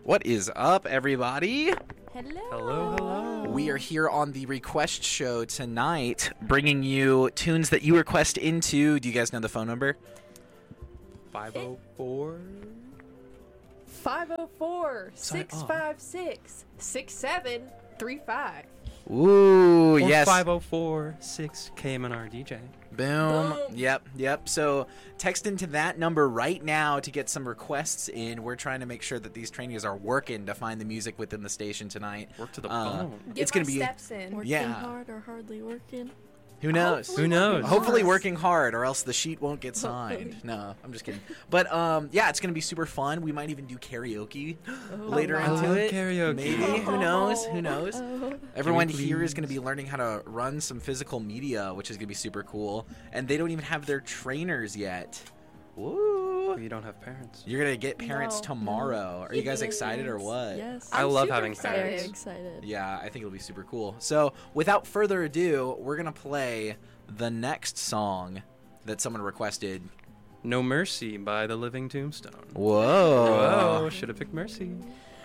What is up, everybody? Hello. We are here on the Request Show tonight, bringing you tunes that you request into. Do you guys know the phone number? 504? 504-656-6735. Ooh, Or yes. 504-6 KMNR DJ. Boom. Boom. Yep. So text into that number right now to get some requests in. We're trying to make sure that these trainees are working to find the music within the station tonight. Work to the bone. It's going to be... steps in. Working Yeah. hard or hardly working. Who knows? Who knows? Hopefully working hard, or else the sheet won't get signed. No, I'm just kidding. But yeah, it's gonna be super fun. We might even do karaoke later I into love it. karaoke. Maybe. Who knows? Who knows? Oh. Everyone Can we here is please? gonna be learning how to run some physical media, which is gonna be super cool. And they don't even have their trainers yet. Woo! You don't have parents. You're gonna get parents No, tomorrow. Are you guys Yes. excited or what? Yes. I I'm love super having excited. Very parents. excited. Yeah, I think it'll be super cool. So, without further ado, we're gonna play the next song that someone requested. No Mercy by The Living Tombstone. Whoa. Whoa, should have picked Mercy.